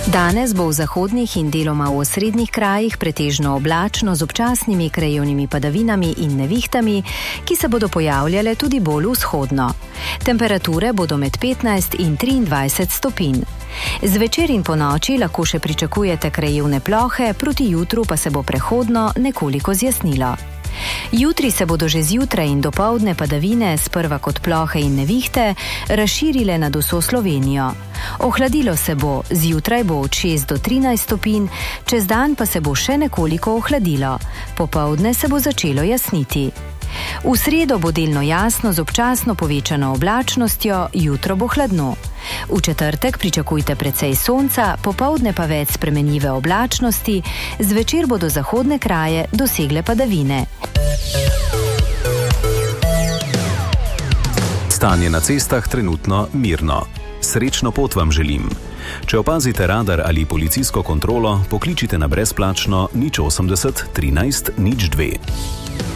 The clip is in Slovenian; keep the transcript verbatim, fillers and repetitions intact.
Danes bo v zahodnih in deloma v osrednjih krajih pretežno oblačno z občasnimi krajevnimi padavinami in nevihtami, ki se bodo pojavljale tudi bolj vzhodno. Temperature bodo med petnajst in triindvajset stopinj. Zvečer in po noči lahko še pričakujete krajevne plohe, proti jutru pa se bo prehodno nekoliko zjasnilo. Jutri se bodo že zjutraj in dopoldne padavine, sprva kot plohe in nevihte, razširile nad vso Slovenijo. Ohladilo se bo, zjutraj bo od šest do trinajst stopinj, čez dan pa se bo še nekoliko ohladilo. Popoldne se bo začelo jasniti. V sredo bo delno jasno z občasno povečano oblačnostjo, jutro bo hladno. V četrtek pričakujte precej sonca, popoldne pa več spremenljive oblačnosti, zvečer bodo zahodne kraje dosegle padavine. Stanje na cestah trenutno mirno. Srečno pot vam želim. Če opazite radar ali policijsko kontrolo, pokličite na brezplačno nič osemdeset trinajst nič dve.